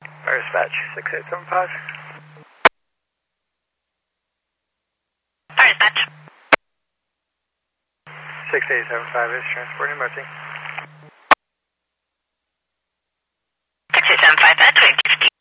Fire dispatch, 6875. Fire dispatch. 6875 is transporting Mercy. 6875,